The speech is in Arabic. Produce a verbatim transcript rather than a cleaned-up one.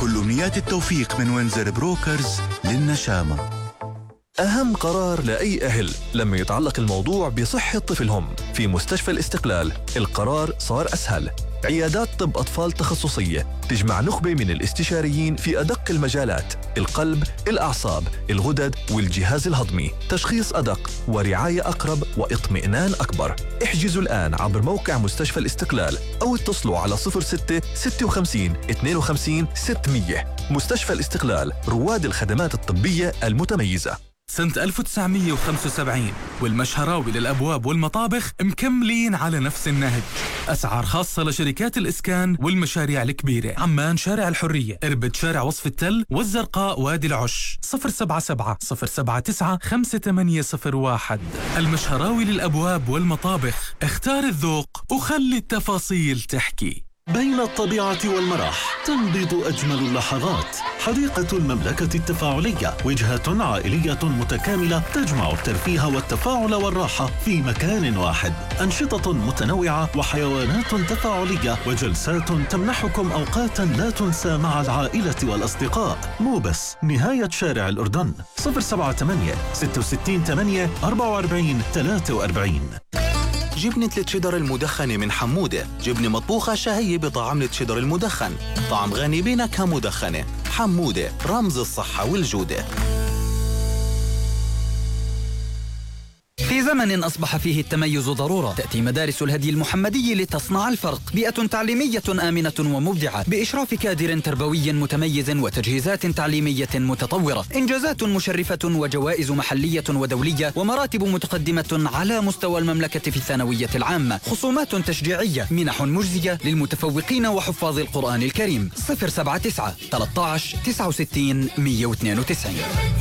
كل أمنيات التوفيق من وينزر بروكرز للنشامة. أهم قرار لأي أهل لما يتعلق الموضوع بصحة طفلهم. في مستشفى الاستقلال القرار صار أسهل. عيادات طب أطفال تخصصية تجمع نخبة من الاستشاريين في أدق المجالات: القلب، الأعصاب، الغدد والجهاز الهضمي. تشخيص أدق ورعاية أقرب واطمئنان أكبر. احجزوا الآن عبر موقع مستشفى الاستقلال أو اتصلوا على صفر ستة ستة وخمسين اثنين وخمسين ستمية. مستشفى الاستقلال، رواد الخدمات الطبية المتميزة. سنة ألف وتسعمية وخمسة وسبعين والمشهراوي للأبواب والمطابخ مكملين على نفس النهج. أسعار خاصة لشركات الإسكان والمشاريع الكبيرة. عمان شارع الحرية، إربد شارع وصف التل، والزرقاء وادي العش. صفر سبعة سبعة صفر سبعة تسعة خمسة ثمانية صفر واحد. المشهراوي للأبواب والمطابخ، اختار الذوق وخلي التفاصيل تحكي. بين الطبيعة والمرح تنبض أجمل اللحظات. حديقة المملكة التفاعلية، وجهة عائلية متكاملة تجمع الترفيه والتفاعل والراحة في مكان واحد. أنشطة متنوعة وحيوانات تفاعلية وجلسات تمنحكم أوقاتا لا تنسى مع العائلة والأصدقاء. مو بس نهاية شارع الأردن. صفر سبعة ثمانية ستة وستين ثمانية أربعة وأربعين ثلاثة وأربعين. جبنة التشيدر المدخنة من حمودة، جبنة مطبوخة شهية بطعم التشيدر المدخن، طعم غني بنكهة مدخنة. حمودة، رمز الصحة والجودة. في زمن أصبح فيه التميز ضرورة، تأتي مدارس الهدي المحمدي لتصنع الفرق. بيئة تعليمية آمنة ومبدعة بإشراف كادر تربوي متميز وتجهيزات تعليمية متطورة. إنجازات مشرفة وجوائز محلية ودولية ومراتب متقدمة على مستوى المملكة في الثانوية العامة. خصومات تشجيعية، منح مجزية للمتفوقين وحفاظ القرآن الكريم. صفر سبعة تسعة ثلاثة عشر تسعة وستين مئة واثنين وتسعين.